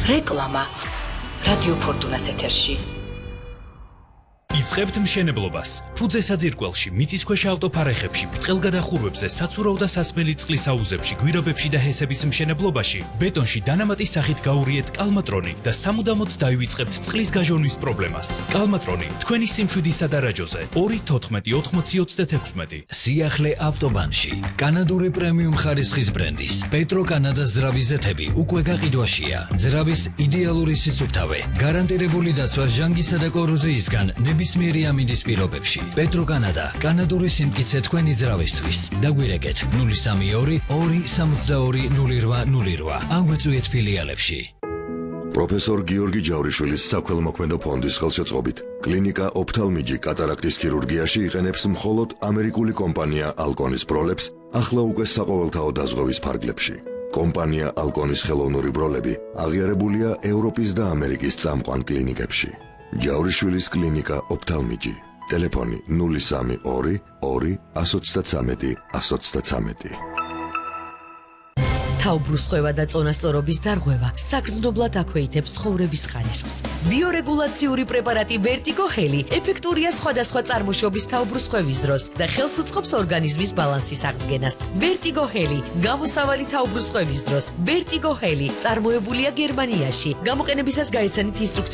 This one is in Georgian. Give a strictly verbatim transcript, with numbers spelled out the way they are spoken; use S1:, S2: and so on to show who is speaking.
S1: რეკლამა რადიო ფორტუნას ეთერში.
S2: იწყებთ მშენებლობას. ფუძე საძირკველში, მიწისქვეშა ავტოფარეხებში, ბრტყელგადახურვებზე, საცურაო და სასმელი წყლის აუზებში, გვირაბებში და ჰესების მშენებლობაში, ბეტონში დანამატის სახით გაურიეთ კალმატრონი და სამუდამოდ დაივიწყებთ წყლის გაჟონვის პრობლემას. კალმატრონი, თქვენი სიმშვიდისა და რაჯოზე. ორი თოთხმეტი ოთხმოცი ოცდაექვსმეტი.
S3: სიახლე ავტობანში. კანადური პრემიუმ ხარისხის ბრენდის პეტრო კანადას ძრავის ზეთები უკვე გაყიდვაშია. ძრავის იდეალური სისუფთავე, გარანტირებული დაცვა ჟანგისა და კოროზიისგან ნებისმიერი ამინდის პირობებში. პეტრო კანადა, კანადური სიმტკიცე თქვენი ძრავისთვის. დაგვირეკეთ ნული სამი ორი ორი სამოცდაორი ნული რვა ნული რვა. აგვეწვიეთ ფილიალებში.
S4: პროფესორ გიორგი ჯავრიშვილის საქველმოქმედო ფონდის ხელშეწყობით კლინიკა ოფთალმიჯი კატარაქტის ქირურგიაში იყენებს მხოლოდ ამერიკული კომპანია ალკონის ბროლებს, ახლა უკვე საყოველთაო დაზღვევის ფარგლებში. კომპანია ალკონის ხელოვნური ბროლები აღიარებულია ევროპის და ამერიკის წამყვან კლინიკებში. ჯავრიშვილის კლინიკა ოფთალმიჯი. ტელეფონი ნული სამი ორი ორი εκατო ოცდათვრამეტი εκατო ოცდათვრამეტი.
S5: თავბრუსხვევა და წონასწორობის დარღვევა საგრძნობლად აქვეითებს ცხოვრების ხარისხს. ბიორეგულაციური პრეპარატი Vertigo Heli ეფექტურია სხვადასხვა წარმოშობის თავბრუსხვევის დროს და ხელს უწყობს ორგანიზმის ბალანსის აღდგენას. Vertigo Heli გამოსავალი თავბრუსხვევის დროს. Vertigo Heli წარმოებულია გერმანიაში. გამოყენებისას გაეცანით ინსტრუქცია